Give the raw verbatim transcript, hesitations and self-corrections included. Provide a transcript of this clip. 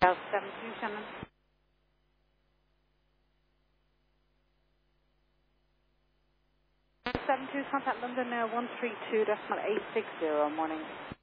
South seven two, Shannon. seven two, contact London uh, one three two decimal eight six zero, morning.